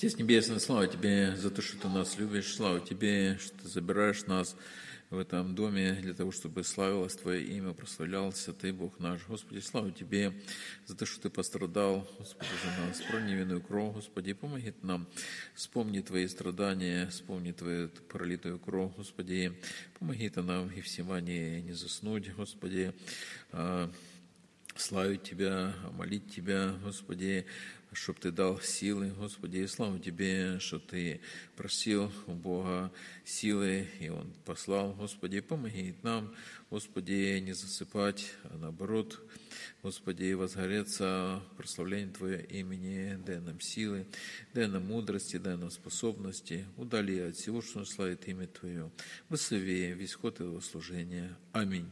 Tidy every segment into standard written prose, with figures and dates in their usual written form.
Отец Небесный, слава Тебе за то, что Ты нас любишь, слава Тебе, что Ты забираешь нас в этом доме для того, чтобы славилось Твое имя, прославлялся Ты, Бог наш. Господи, слава Тебе за то, что Ты пострадал, Господи, за нас, про невинную кровь, Господи, помоги нам, вспомни Твои страдания, вспомни Твою пролитую кровь, Господи, помоги Ты нам и в Симвании не заснуть, Господи, славить Тебя, молить Тебя, Господи, чтоб Ты дал силы, Господи, и слава Тебе, что Ты просил у Бога силы, и Он послал, Господи, помоги нам, Господи, не засыпать, а наоборот, Господи, возгореться в прославлении Твое имени, дай нам силы, дай нам мудрости, дай нам способности, удали от всего, что славит имя Твое, благослови весь ход Твоего служения. Аминь.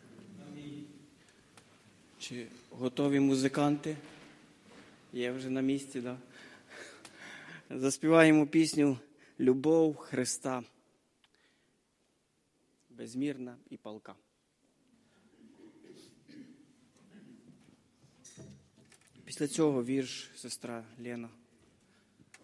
Чи готові музиканти? Є вже на місці, да? Заспіваємо пісню «Любов Христа». Безмірна і палка. Після цього вірш сестра Лена.